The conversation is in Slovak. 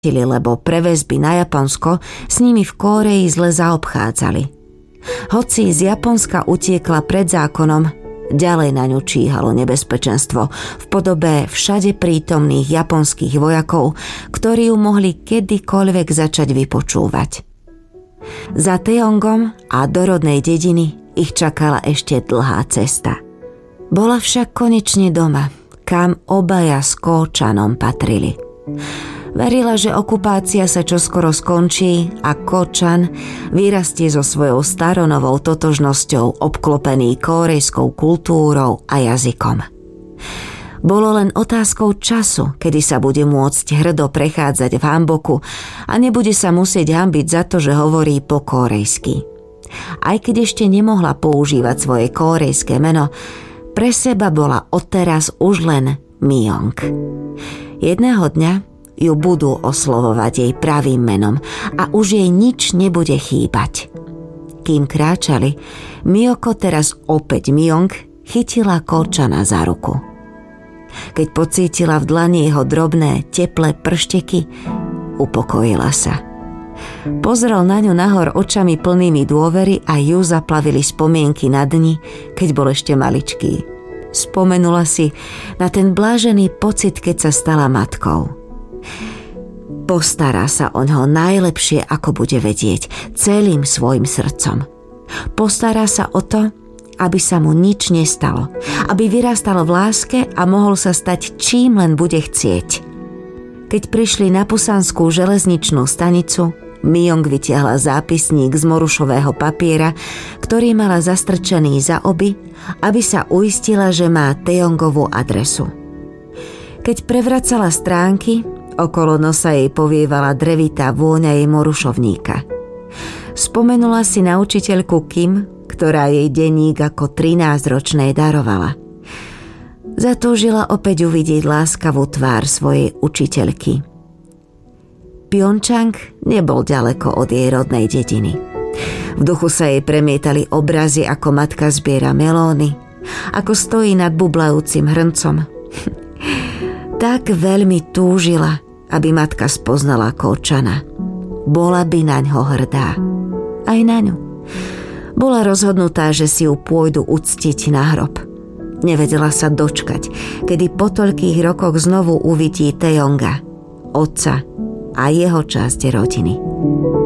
lebo pre väzby na Japonsko s nimi v Kórei zle zaobchádzali. Hoci z Japonska utiekla pred zákonom, ďalej na ňu číhalo nebezpečenstvo v podobe všade prítomných japonských vojakov, ktorí ju mohli kedykoľvek začať vypočúvať. Za Taejongom a do rodnej dediny ich čakala ešte dlhá cesta. Bola však konečne doma, kam obaja s Kóčanom patrili. Verila, že okupácia sa čoskoro skončí a Kóčan vyrastie so svojou staronovou totožnosťou obklopený kórejskou kultúrou a jazykom. Bolo len otázkou času, kedy sa bude môcť hrdo prechádzať v hanboku a nebude sa musieť hanbiť za to, že hovorí po kórejsky. Aj keď ešte nemohla používať svoje kórejské meno, pre seba bola odteraz už len Myong. Jedného dňa ju budú oslovovať jej pravým menom a už jej nič nebude chýbať. Kým kráčali, Miyoko, teraz opäť Myong, chytila Kóčana za ruku. Keď pocítila v dlani jeho drobné, teplé pršteky, upokojila sa. Pozrel na ňu nahor očami plnými dôvery a ju zaplavili spomienky na dni, keď bol ešte maličký. Spomenula si na ten blážený pocit, keď sa stala matkou. Postará sa oňho najlepšie, ako bude vedieť, celým svojim srdcom. Postará sa o to, aby sa mu nič nestalo, aby vyrastalo v láske a mohol sa stať čím len bude chcieť. Keď prišli na pusanskú železničnú stanicu, Myong vytiahla zápisník z morušového papiera, ktorý mala zastrčený za oby, aby sa uistila, že má Taejongovú adresu. Keď prevracala stránky, okolo nosa jej povievala drevitá vôňa jej morušovníka. Spomenula si na učiteľku Kim, ktorá jej denník ako 13-ročnej darovala. Zatúžila opäť uvidieť láskavú tvár svojej učiteľky. Pjončang nebol ďaleko od jej rodnej dediny. V duchu sa jej premietali obrazy, ako matka zbiera melóny, ako stojí nad bublajúcim hrncom. Tak veľmi túžila, aby matka spoznala Kóčana. Bola by naňho hrdá. Aj na ňu. Bola rozhodnutá, že si ju pôjdu uctiť na hrob. Nevedela sa dočkať, kedy po toľkých rokoch znovu uvidí Taejonga, otca a jeho časť rodiny.